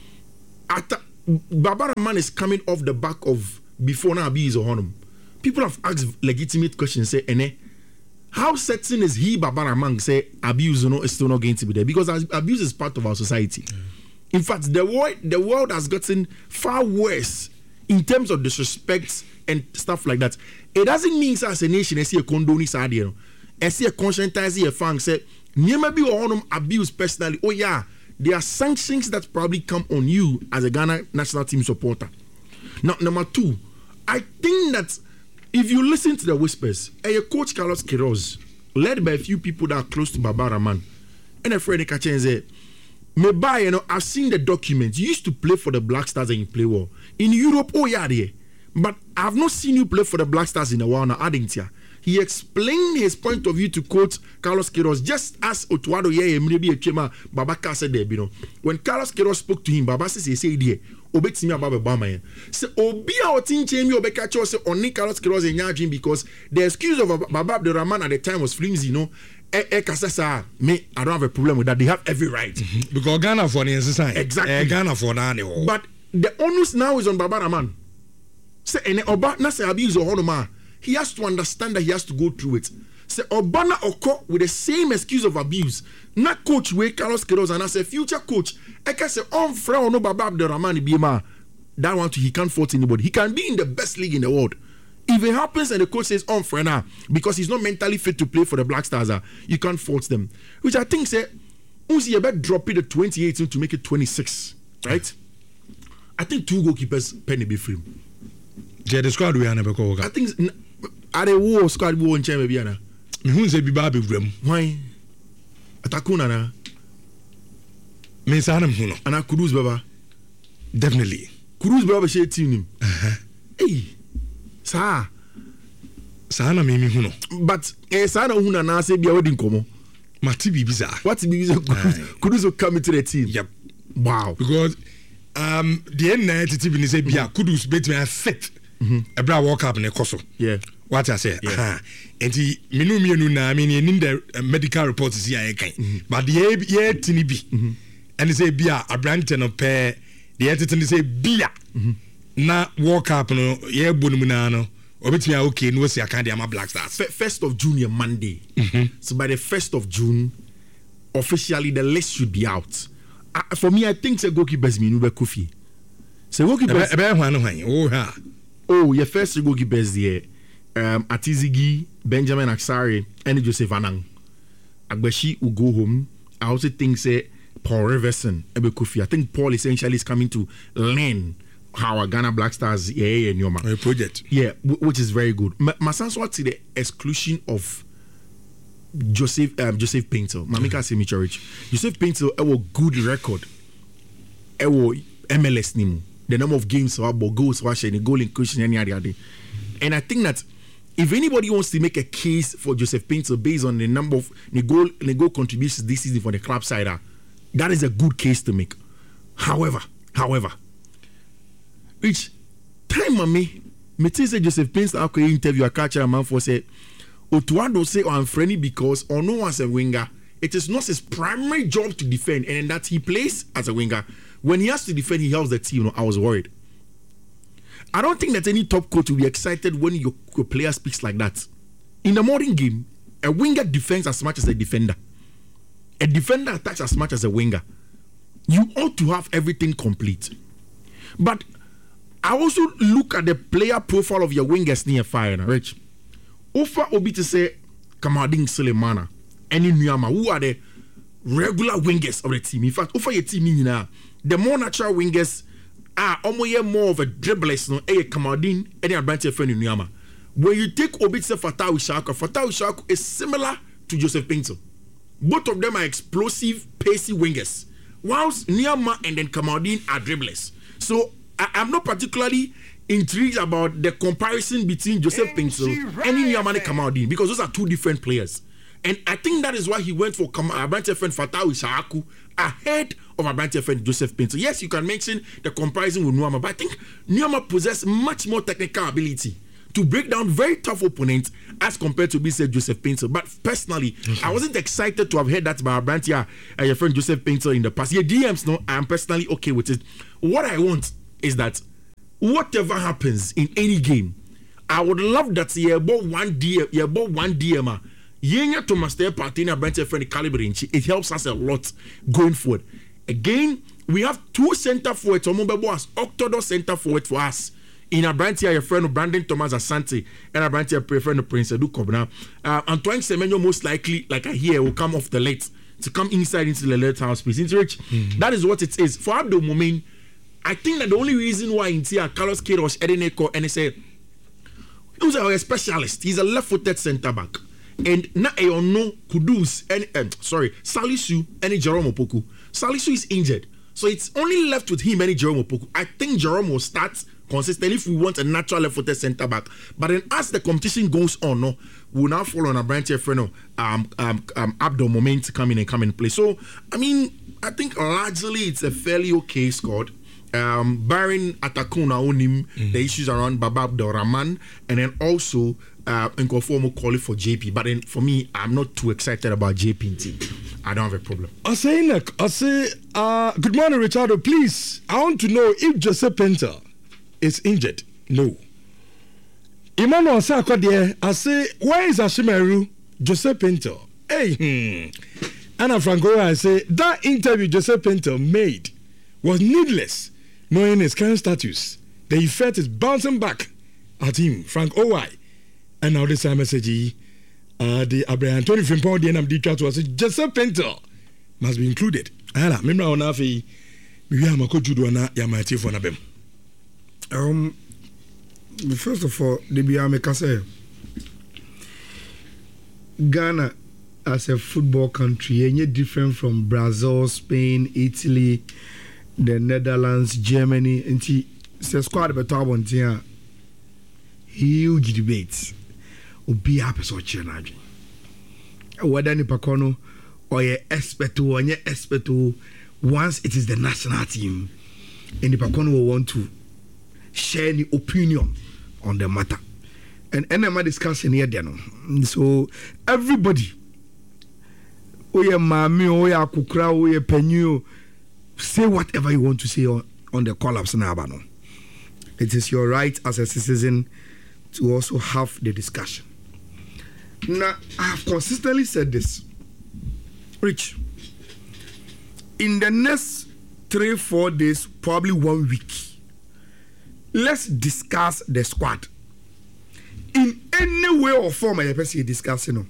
Baba Rahman is coming off the back of before now Abi is a honum. People have asked legitimate questions, say, how certain is he, Baba Rahman, say abuse is still not going to be there? Because abuse is part of our society. In fact, the world has gotten far worse in terms of disrespect and stuff like that. It doesn't mean as a nation, I see a condone is idea. I see a conscientize a fan say, never be on abuse personally. Oh yeah, there are sanctions that probably come on you as a Ghana national team supporter. Now, number two, I think that if you listen to the whispers, a coach Carlos Queiroz, led by a few people that are close to Baba Rahman, and a friend Kachen say, I've seen the documents. You used to play for the Black Stars and you play well. In Europe, oh yeah, there. But I've not seen you play for the Black Stars in a while now, Adintia. He explained his point of view to coach Carlos Queiroz, just as Otuado maybe a chema Babaka said there, when Carlos Queiroz spoke to him, Baba says he said there, obey me about Obama. So obi our team change me obeka cho say only Carlos Queiroz in Yajin because the excuse of Baba Abdurrahman at the time was flimsy, me, I don't have a problem with that. They have every right. Because Ghana for the inside. Exactly. Ghana for that. But the onus now is on Baba Rahman. Say Oba na say abuse or honor. He has to understand that he has to go through it. Say Obana Oko with the same excuse of abuse. Not coach way Carlos Queiroz and as a future coach. I can say on Fra no Baba Abdurrahman Biema. That one he can't fault anybody. He can be in the best league in the world. If it happens and the coach says on Fra now because he's not mentally fit to play for the Black Stars, you can't fault them. Which I think say Uzi you better drop it to 2018 to make it 26. Right? I think 2 goalkeepers penny be free. Yeah, the squad we are never called. I think are the war squad we won't change maybe na. Who say be baby them? Why? Atakuna na. Me sanam huno. Ana Kudus baba. Definitely. Kudus baba share team him. Hey. Sa na me huno. But sa na huna na say bia wedding komo. Mati bibiza. What bibiza Kudus will come into the team. Yep. Wow. Because the end night TV say bia Kudus bet me fit. Ebra World Cup ne koso. Yeah. What I say. And he minu na I mean in the medical reports is here again. But the year tini bi. And they say bia abrante no pair the editor say bia na World Cup no ye bonum na no obetimi okay no say aka dey Black Stars. 1st of June Monday. So by the 1st of June officially the list should be out. For me I think say goalkeepers me no be Kofi. Say goalkeepers Oh, your first goalkeepers there, Atizigi, Benjamin Aksari, and Joseph Anang. Agbeshi will go home. I also think say Paul Reverson, Ebe Kofi. I think Paul essentially is coming to learn how a Ghana Black Stars and Yoma project. Yeah, which is very good. My sense what's the exclusion of Joseph Painter. Mamika Semichurch. Joseph Painter a good record. MLS nimu. The number of games or goals the goal inclusion any other day. And I think that if anybody wants to make a case for Joseph Painter based on the number of the goal contributions this season for the club side, that is a good case to make. However, which time me say Joseph Painter after interview a catcher a man for say Otuado say I'm friendly because or no as a winger. It is not his primary job to defend, and that he plays as a winger. When he has to defend, he helps the team. I was worried. I don't think that any top coach will be excited when your player speaks like that. In the modern game, a winger defends as much as a defender. A defender attacks as much as a winger. You ought to have everything complete. But I also look at the player profile of your wingers near fire, Rich. Ofa Obi to say Kamading Sulemana and Nyama, who are the regular wingers of the team. In fact, Ofa your team now. The more natural wingers are almost more of a dribblers, no, Kamadin, any advantage friend in Nyama. When you take Obitse Fatawu Shaku is similar to Joseph Painter. Both of them are explosive, pacey wingers. whilst Niama and then Kamaldeen are dribblers. So I'm not particularly intrigued about the comparison between Joseph Paintsil and Niama and Kamaldeen, because those are two different players. And I think that is why he went for Abrante friend Fatawu Isaaku ahead of Abrante friend Joseph Paintsil. Yes, you can mention the comparison with Nuama, but I think Nuama possesses much more technical ability to break down very tough opponents as compared to Joseph Paintsil. But personally, I wasn't excited to have heard that by Abrante your friend Joseph Paintsil in the past. Yeah, DMs, no, I'm personally okay with it. What I want is that whatever happens in any game, I would love that you bought one DM. Yenya Thomas Day Partner Abrante friend caliber. It helps us a lot going forward. Again, we have two center forwards. Omobebo as orthodox center forward for us. In Abrante, your friend Brandon Thomas Asante and Abrante, your friend Prince Edu Kobna. Antoine Semenyo most likely, like I hear, will come off the late to come inside into the late house space. That is what it is. For Abdul Mumin, I think that the only reason why in Tia Carlos Queiroz Edeneko and say he was a specialist. He's a left-footed centre back. And na no Kudus and Salisu and Jerome Opoku. Salisu is injured, so it's only left with him and Jerome Opoku. I think Jerome will start consistently if we want a natural left-footed centre back. But then as the competition goes on, no, we'll now follow on a branch of Abdul Moment to come in and play. So I mean, I think largely it's a fairly okay squad. Barring Atakuna Onim, the issues around Baba Abdul Rahman, and then also Nkofomo calling for JP. But then for me, I'm not too excited about JP team. I don't have a problem. I say, good morning, Richardo. Please, I want to know if Joseph Paintsil is injured. No. Emmanuel Sarkodie, I say, where is Ashimeru? Joseph Paintsil. Hey, Anna Franco, I say, that interview Joseph Paintsil made was needless, knowing his current status. The effect is bouncing back at him, Frank Owai. And now this message, the Abraham Tony Frimpong, the NMD chat was Joseph Paintsil must be included. Ala, remember on Afi, we have a coach Juduana Yamati for Nabem. First of all, the Biameka say Ghana as a football country, any different from Brazil, Spain, Italy, the Netherlands, Germany, and the squad of a huge debates. Obi happy so chenage. Whether ni pakono or ye expert or ye expert, once it is the national team, and the pakono will want to share any opinion on the matter. And NMA discussion here, so everybody, oye mami, oye akukra, oye penyu, say whatever you want to say on the collapse now. It is your right as a citizen to also have the discussion. Now, I have consistently said this. Rich, in the next 3-4 days, probably 1 week, let's discuss the squad. In any way or form, I person discussing.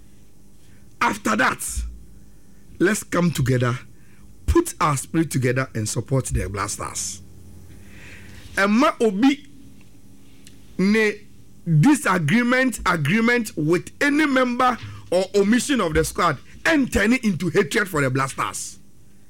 After that, let's come together, put our spirit together, and support the Blasters. And ma obi ne disagreement with any member or omission of the squad and turn it into hatred for the Blasters.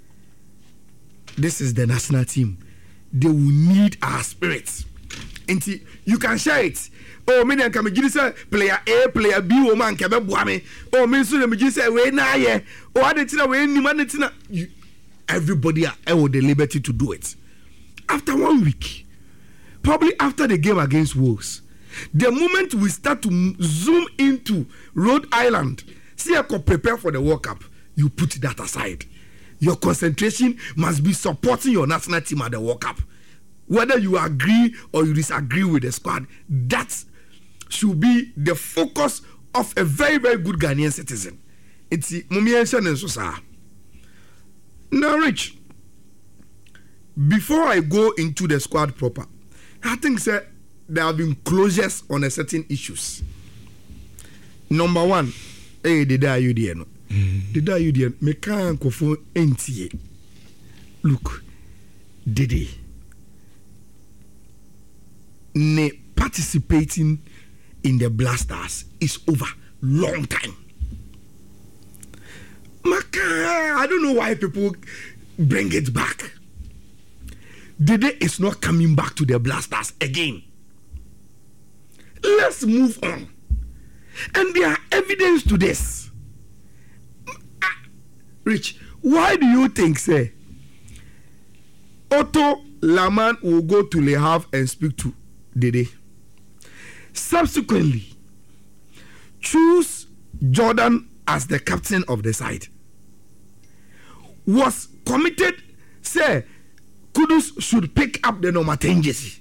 This is the national team. They will need our spirits. And you can share it. Oh, me and Kamiji say player A, player B, woman kebe buame. Oh, me so me say we na ye. Oh, adetina we ni manetina. Everybody are with the liberty to do it. After 1 week, probably after the game against Wolves, the moment we start to zoom into Rhode Island, see I can prepare for the World Cup, you put that aside. Your concentration must be supporting your national team at the World Cup. Whether you agree or you disagree with the squad, that should be the focus of a very, very good Ghanaian citizen. It's Mumiensha Nensosa. Now, Rich, before I go into the squad proper, I think there have been closures on a certain issues. Number one, the Dayudian. The Dayudian, me can't go for NTA. Look, Dede. Ne participating in the Blasters is over. Long time. I don't know why people bring it back. Dede is not coming back to the Black Stars again. Let's move on. And there are evidence to this. Rich, why do you think, say, Otto Laman will go to Le Havre and speak to Dede? Subsequently, choose Jordan as the captain of the side. Was committed, say, Kudus should pick up the number 10 jersey.